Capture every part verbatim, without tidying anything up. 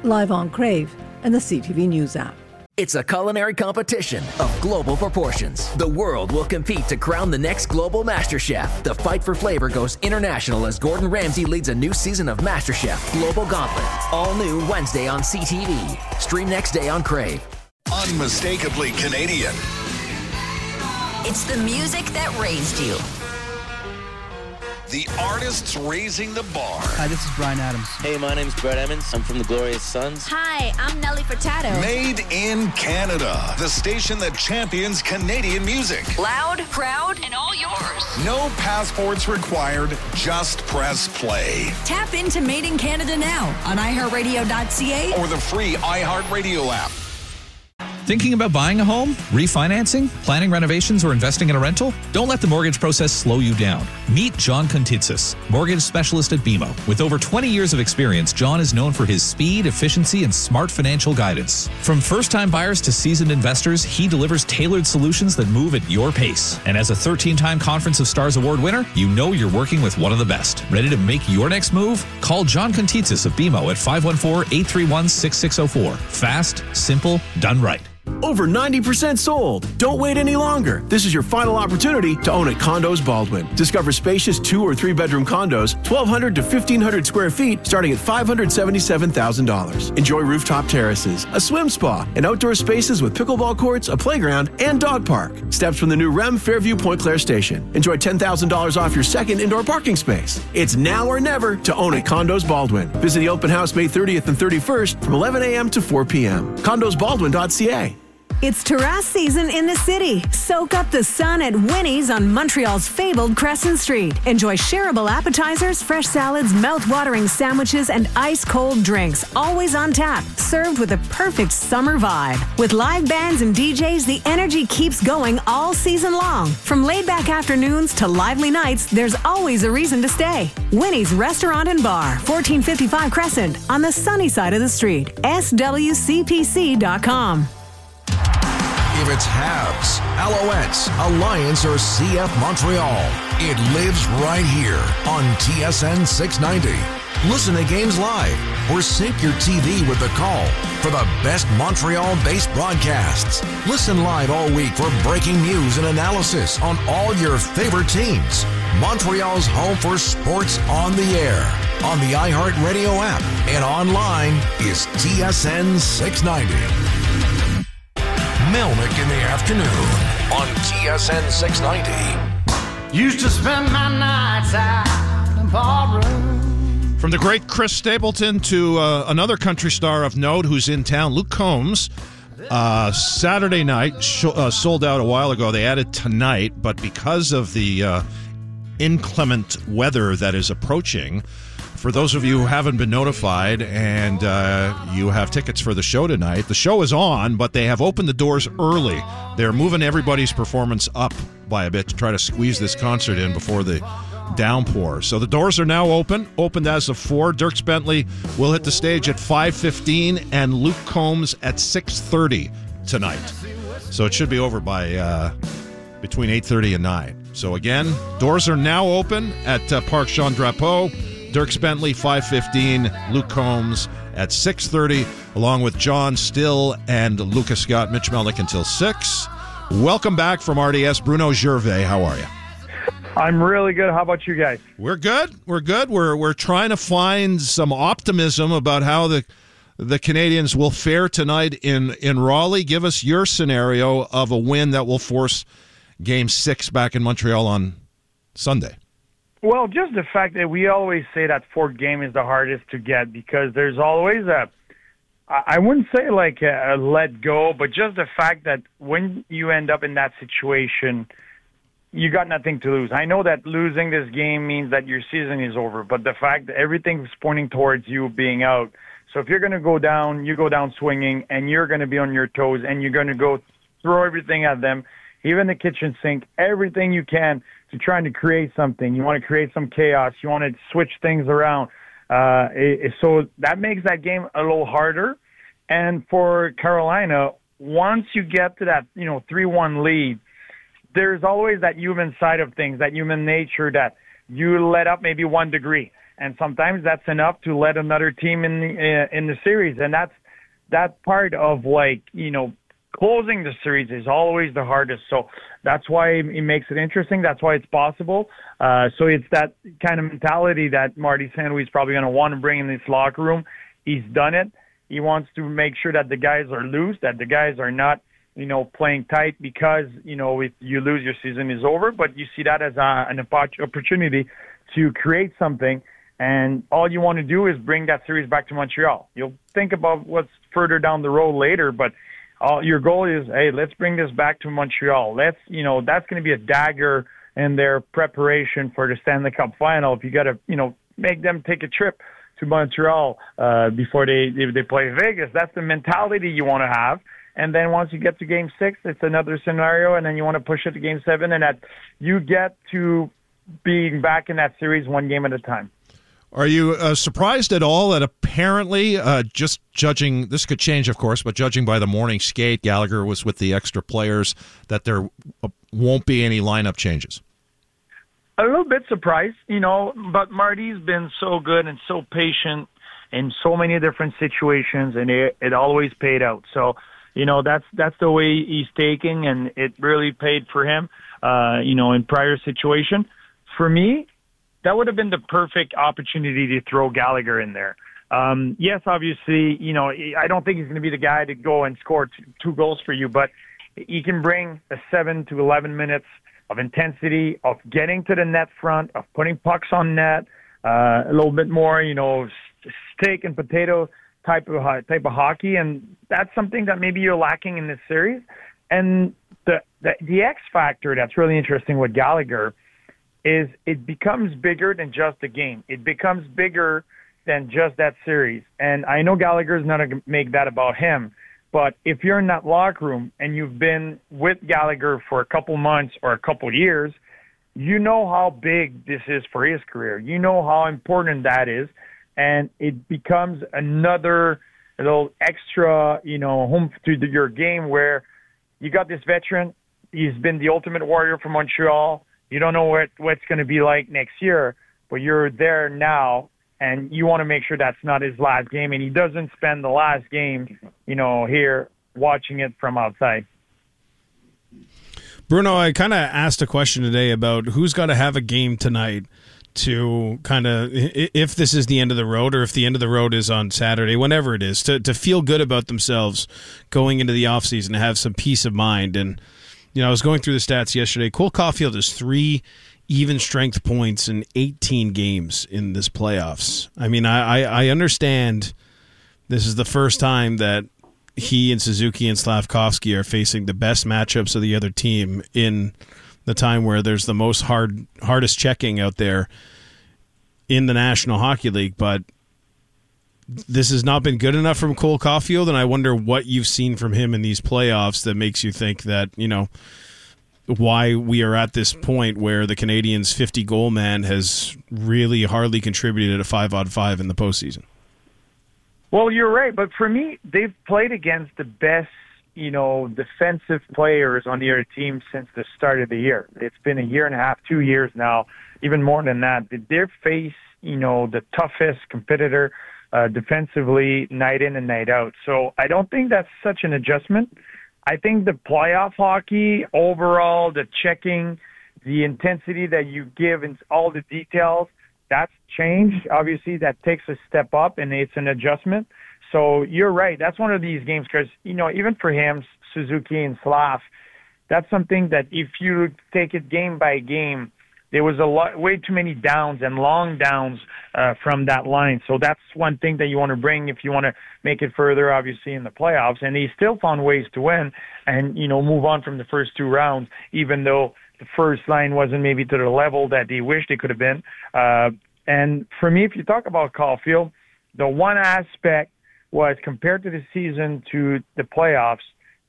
live on Crave and the C T V News app. It's a culinary competition of global proportions. The world will compete to crown the next global MasterChef. The fight for flavor goes international as Gordon Ramsay leads a new season of MasterChef Global Gauntlet. All new Wednesday on C T V. Stream next day on Crave. Unmistakably Canadian. It's the music that raised you. The artists raising the bar. Hi, this is Bryan Adams. Hey, my name's Brett Emmons. I'm from the Glorious Sons. Hi, I'm Nelly Furtado. Made in Canada. The station that champions Canadian music. Loud, proud, and all yours. No passports required. Just press play. Tap into Made in Canada now on i heart radio dot c a or the free iHeartRadio app. Thinking about buying a home, refinancing, planning renovations, or investing in a rental? Don't let the mortgage process slow you down. Meet John Contitsis, mortgage specialist at B M O. With over twenty years of experience, John is known for his speed, efficiency, and smart financial guidance. From first-time buyers to seasoned investors, he delivers tailored solutions that move at your pace. And as a thirteen-time Conference of Stars Award winner, you know you're working with one of the best. Ready to make your next move? Call John Contitsis of B M O at five one four, eight three one, six six zero four. Fast, simple, done right. Over ninety percent sold. Don't wait any longer. This is your final opportunity to own at Condos Baldwin. Discover spacious two or three bedroom condos, twelve hundred to fifteen hundred square feet, starting at five hundred seventy-seven thousand dollars. Enjoy rooftop terraces, a swim spa, and outdoor spaces with pickleball courts, a playground, and dog park. Steps from the new R E M Fairview Point Claire station. Enjoy ten thousand dollars off your second indoor parking space. It's now or never to own at Condos Baldwin. Visit the open house May thirtieth and thirty-first from eleven a.m. to four p.m. condos baldwin dot c a. It's terrace season in the city. Soak up the sun at Winnie's on Montreal's fabled Crescent Street. Enjoy shareable appetizers, fresh salads, mouth-watering sandwiches, and ice-cold drinks, always on tap, served with a perfect summer vibe. With live bands and D Js, the energy keeps going all season long. From laid-back afternoons to lively nights, there's always a reason to stay. Winnie's Restaurant and Bar, fourteen fifty-five Crescent, on the sunny side of the street. S W C P C dot com. If it's Habs, Alouettes, Alliance, or C F Montreal, it lives right here on T S N six ninety. Listen to games live or sync your T V with the call for the best Montreal-based broadcasts. Listen live all week for breaking news and analysis on all your favorite teams. Montreal's home for sports on the air, on the iHeartRadio app, and online is T S N six ninety. Melnick in the afternoon on T S N six ninety. Used to spend my nights out in the barroom. From the great Chris Stapleton to uh, another country star of note who's in town, Luke Combs. Uh, Saturday night, sh- uh, sold out a while ago. They added tonight, but because of the uh, inclement weather that is approaching, for those of you who haven't been notified and uh, you have tickets for the show tonight, the show is on, but they have opened the doors early. They're moving everybody's performance up by a bit to try to squeeze this concert in before the downpour. So the doors are now open, opened as of four. Dierks Bentley will hit the stage at five fifteen and Luke Combs at six thirty tonight. So it should be over by uh, between eight thirty and nine. So again, doors are now open at uh, Parc Jean Drapeau. Dierks Bentley, five fifteen, Luke Combs at six thirty, along with John Still and Lucas Scott, Mitch Melnick until six. Welcome back from R D S, Bruno Gervais. How are you? I'm really good. How about you guys? We're good. We're good. We're we're trying to find some optimism about how the the Canadians will fare tonight in, in Raleigh. Give us your scenario of a win that will force Game six back in Montreal on Sunday. Well, just the fact that we always say that fourth game is the hardest to get because there's always a, I wouldn't say like a, a let go, but just the fact that when you end up in that situation, you got nothing to lose. I know that losing this game means that your season is over, but the fact that everything's pointing towards you being out. So if you're going to go down, you go down swinging, and you're going to be on your toes, and you're going to go throw everything at them, even the kitchen sink, everything you can to trying to create something. You want to create some chaos. You want to switch things around. Uh, it, so that makes that game a little harder. And for Carolina, once you get to that, you know, three one lead, there's always that human side of things, that human nature that you let up maybe one degree. and sometimes that's enough to let another team in the uh, in the series, and that's that part of like you know closing the series is always the hardest. So that's why it makes it interesting. That's why it's possible. Uh, so it's that kind of mentality that Marty Saint Louis is probably going to want to bring in this locker room. He's done it. He wants to make sure that the guys are loose, that the guys are not, you know, playing tight because, you know, if you lose, your season is over. But you see that as a, an opportunity to create something. And all you want to do is bring that series back to Montreal. You'll think about what's further down the road later, but all, your goal is, hey, let's bring this back to Montreal. Let's, you know, that's going to be a dagger in their preparation for the Stanley Cup final. If you got to, you know, make them take a trip to Montreal uh, before they they play Vegas, that's the mentality you want to have. And then once you get to Game Six, it's another scenario, and then you want to push it to Game Seven, and that you get to being back in that series one game at a time. Are you uh, surprised at all that apparently, uh, just judging, this could change, of course, but judging by the morning skate, Gallagher was with the extra players, that there won't be any lineup changes? A little bit surprised, you know, but Marty's been so good and so patient in so many different situations, and it, it always paid out. So, you know, that's that's the way he's taking, and it really paid for him, uh, you know, in prior situation. For me, that would have been the perfect opportunity to throw Gallagher in there. Um, yes, obviously, you know, I don't think he's going to be the guy to go and score two, two goals for you, but he can bring a seven to eleven minutes of intensity, of getting to the net front, of putting pucks on net, uh, a little bit more, you know, steak and potato type of type of hockey, and that's something that maybe you're lacking in this series. And the the, the X factor that's really interesting with Gallagher is it becomes bigger than just a game. It becomes bigger than just that series. And I know Gallagher's not going to make that about him, but if you're in that locker room and you've been with Gallagher for a couple months or a couple years, you know how big this is for his career. You know how important that is. And it becomes another little extra, you know, home to your game where you got this veteran. He's been the ultimate warrior for Montreal. You don't know what what's going to be like next year, but you're there now, and you want to make sure that's not his last game, and he doesn't spend the last game, you know, here watching it from outside. Bruno, I kind of asked a question today about who's got to have a game tonight to kind of, if this is the end of the road or if the end of the road is on Saturday, whenever it is, to, to feel good about themselves going into the offseason, to have some peace of mind. And you know, I was going through the stats yesterday. Cole Caulfield has three even strength points in eighteen games in this playoffs. I mean, I, I, I understand this is the first time that he and Suzuki and Slavkovsky are facing the best matchups of the other team in the time where there's the most hard hardest checking out there in the National Hockey League, but this has not been good enough from Cole Caulfield, and I wonder what you've seen from him in these playoffs that makes you think that, you know, why we are at this point where the Canadiens' fifty-goal man has really hardly contributed a five-on-five in the postseason. Well, you're right, but for me, they've played against the best, you know, defensive players on the other team since the start of the year. It's been a year and a half, two years now, even more than that. They've faced, you know, the toughest competitor Uh, defensively night in and night out. So I don't think that's such an adjustment. I think the playoff hockey, overall, the checking, the intensity that you give and all the details, that's changed. Obviously, that takes a step up, and it's an adjustment. So you're right. That's one of these games because, you know, even for him, Suzuki and Slav, that's something that if you take it game by game, there was a lot, way too many downs and long downs uh, from that line. So that's one thing that you want to bring if you want to make it further, obviously, in the playoffs. And he still found ways to win and, you know, move on from the first two rounds, even though the first line wasn't maybe to the level that they wished it could have been. Uh, and for me, if you talk about Caulfield, the one aspect was compared to the season to the playoffs,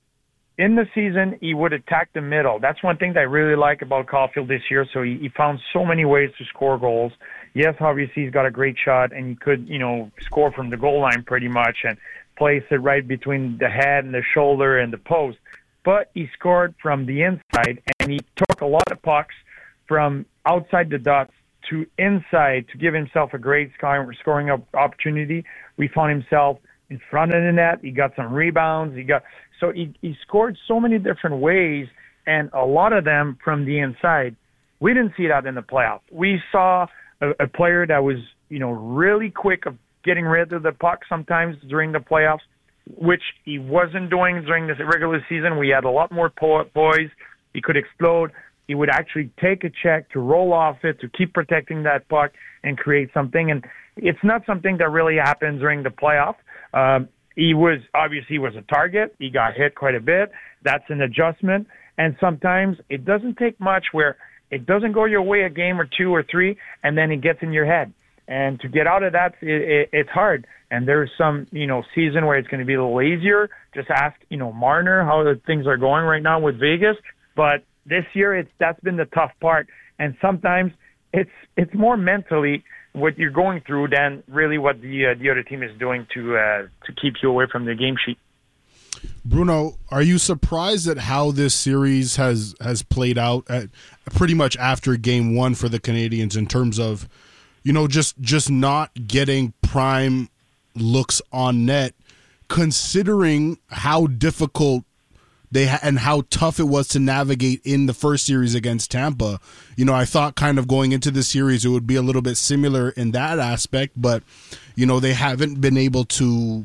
in the season, he would attack the middle. That's one thing that I really like about Caulfield this year. So he, he found so many ways to score goals. Yes, obviously he's got a great shot, and he could, you know, score from the goal line pretty much and place it right between the head and the shoulder and the post. But he scored from the inside, and he took a lot of pucks from outside the dots to inside to give himself a great scoring opportunity. We found himself in front of the net. He got some rebounds. He got so he, he scored so many different ways, and a lot of them from the inside. We didn't see that in the playoffs. We saw a, a player that was, you know, really quick of getting rid of the puck sometimes during the playoffs, which he wasn't doing during the regular season. We had a lot more poise. He could explode. He would actually take a check to roll off it, to keep protecting that puck and create something. And it's not something that really happens during the playoff. Um, he was, obviously, he was a target. He got hit quite a bit. That's an adjustment. And sometimes it doesn't take much where it doesn't go your way a game or two or three, and then it gets in your head. And to get out of that, it, it, it's hard. And there's some, you know, season where it's going to be a little easier. Just ask, you know, Marner how the things are going right now with Vegas. But this year, it's that's been the tough part. And sometimes it's it's more mentally what you're going through than really what the uh, the other team is doing to uh, to keep you away from the game sheet. Bruno, are you surprised at how this series has has played out at pretty much after game one for the Canadians in terms of, you know, just just not getting prime looks on net, considering how difficult they ha- and how tough it was to navigate in the first series against Tampa? You know, I thought kind of going into the series it would be a little bit similar in that aspect, but, you know, they haven't been able to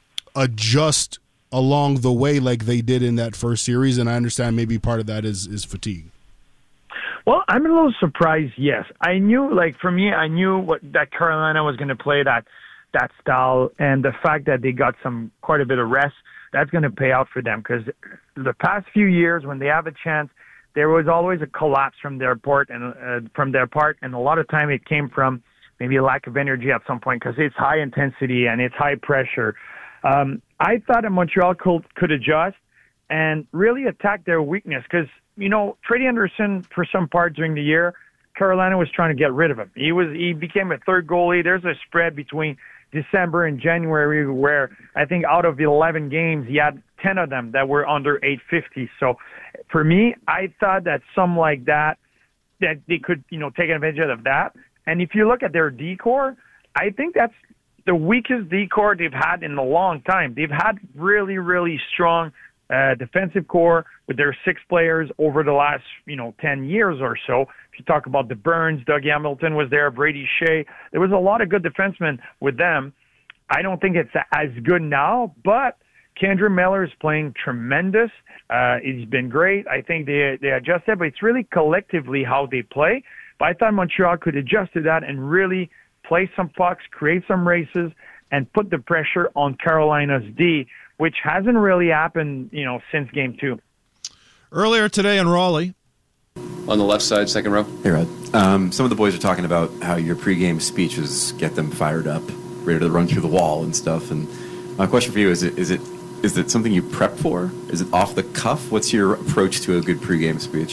adjust along the way like they did in that first series, and I understand maybe part of that is, is fatigue. Well, I'm a little surprised, yes. I knew, like, for me, I knew what that Carolina was going to play that that style, and the fact that they got some quite a bit of rest, that's going to pay out for them, because the past few years when they have a chance, there was always a collapse from their part, and uh, from their part, and a lot of time it came from maybe a lack of energy at some point, because it's high intensity and it's high pressure. Um, I thought that Montreal could, could adjust and really attack their weakness, because, you know, Freddie Anderson, for some part during the year, Carolina was trying to get rid of him. He was he became a third goalie. There's a spread between December and January where I think out of the eleven games, he had ten of them that were under eight fifty. So for me, I thought that some like that, that they could, you know, take advantage of that. And if you look at their D-core, I think that's the weakest D-core they've had in a long time. They've had really, really strong uh, defensive core with their six players over the last, you know, ten years or so. If you talk about the Burns, Doug Hamilton was there, Brady Shea. There was a lot of good defensemen with them. I don't think it's as good now, but Kendra Miller is playing tremendous. Uh, he's been great. I think they they adjusted, but it's really collectively how they play. But I thought Montreal could adjust to that and really play some pucks, create some races, and put the pressure on Carolina's D, which hasn't really happened, you know, since game two. Earlier today in Raleigh, on the left side, second row. Hey, Rod. Um, some of the boys are talking about how your pregame speeches get them fired up, ready to run through the wall and stuff. And my question for you is: it is it is it something you prep for? Is it off the cuff? What's your approach to a good pregame speech?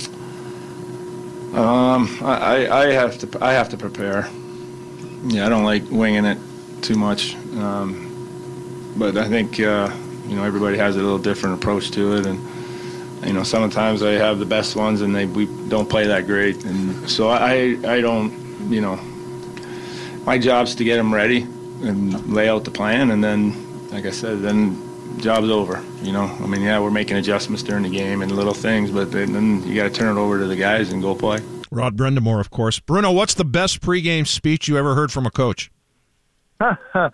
Um, I, I have to I have to prepare. Yeah, I don't like winging it too much. Um, but I think uh, you know, everybody has a little different approach to it, and you know, sometimes I have the best ones and they we don't play that great, and so I I don't, you know, my job's to get them ready and lay out the plan, and then, like I said, then job's over. You know, I mean, yeah, we're making adjustments during the game and little things, but then, then you got to turn it over to the guys and go play. Rod Brindamore, of course. Bruno, what's the best pregame speech you ever heard from a coach? uh,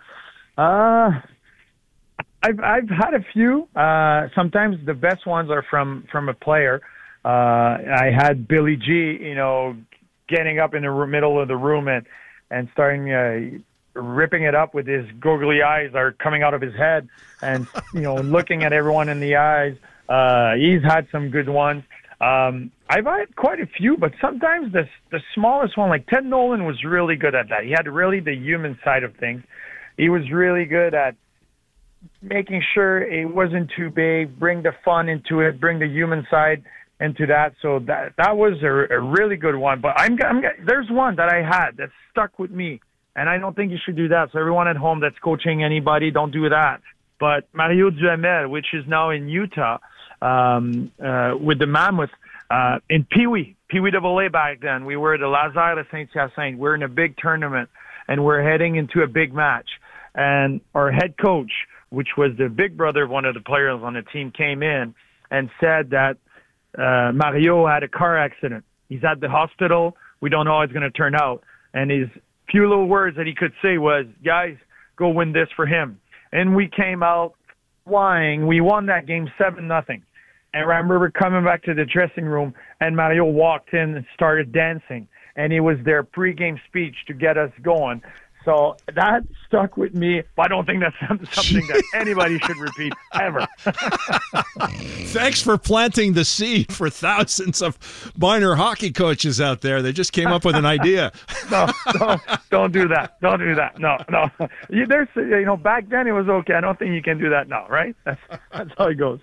I've I've had a few. Uh, sometimes the best ones are from from a player. Uh, I had Billy G, you know, getting up in the middle of the room and and starting uh, ripping it up with his googly eyes are coming out of his head, and you know, looking at everyone in the eyes. Uh, he's had some good ones. Um, I've had quite a few, but sometimes the the smallest one, like Ted Nolan, was really good at that. He had really the human side of things. He was really good at making sure it wasn't too big, bring the fun into it, bring the human side into that. So that that was a, a really good one. But I'm, I'm there's one that I had that stuck with me, and I don't think you should do that. So everyone at home that's coaching anybody, don't do that. But Mario Duhamel, which is now in Utah, um, uh, with the Mammoth, uh, in Pee Wee, Pee Wee Double A back then. We were the Lazare de Saint-Hyacinthe. We're in a big tournament, and we're heading into a big match. And our head coach, which was the big brother of one of the players on the team, came in and said that uh, Mario had a car accident. He's at the hospital. We don't know how it's going to turn out. And his few little words that he could say was, guys, go win this for him. And we came out flying. We won that game seven nothing. And I remember coming back to the dressing room, and Mario walked in and started dancing. And it was their pregame speech to get us going. So that stuck with me. I don't think that's something that anybody should repeat ever. Thanks for planting the seed for thousands of minor hockey coaches out there. They just came up with an idea. no, don't, don't do that. Don't do that. No, no. You, there's, you know, back then it was okay. I don't think you can do that now, right? That's that's how it goes.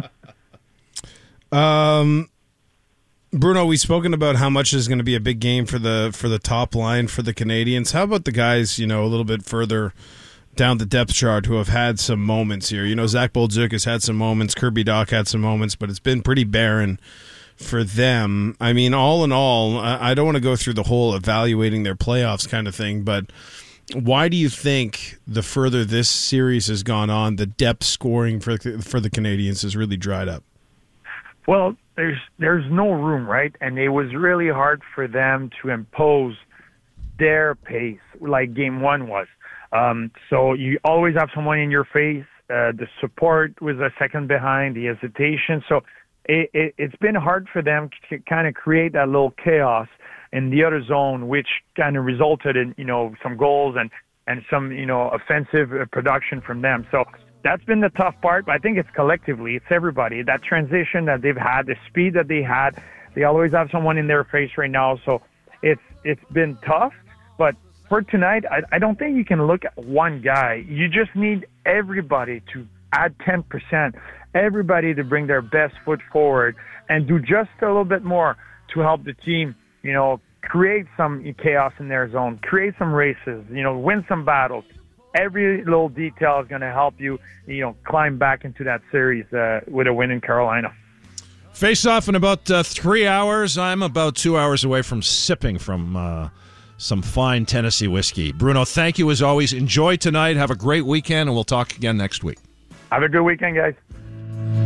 um. Bruno, we've spoken about how much is going to be a big game for the for the top line for the Canadians. How about the guys, you know, a little bit further down the depth chart who have had some moments here? You know, Zach Bolduc has had some moments, Kirby Dach had some moments, but it's been pretty barren for them. I mean, all in all, I don't want to go through the whole evaluating their playoffs kind of thing, but why do you think the further this series has gone on, the depth scoring for for the Canadians has really dried up? Well, there's there's no room, right? And it was really hard for them to impose their pace like game one was. Um, so you always have someone in your face. Uh, the support was a second behind, the hesitation. So it, it, it's been hard for them to kind of create that little chaos in the other zone, which kind of resulted in, you know, some goals and, and some, you know, offensive production from them. So that's been the tough part, but I think it's collectively, it's everybody. That transition that they've had, the speed that they had, they always have someone in their face right now. So it's it's been tough, but for tonight, I, I don't think you can look at one guy. You just need everybody to add ten percent, everybody to bring their best foot forward and do just a little bit more to help the team, you know, create some chaos in their zone, create some races, you know, win some battles. Every little detail is going to help you, you know, climb back into that series uh, with a win in Carolina. Face off in about uh, three hours. I'm about two hours away from sipping from uh, some fine Tennessee whiskey. Bruno, thank you as always. Enjoy tonight. Have a great weekend, and we'll talk again next week. Have a good weekend, guys.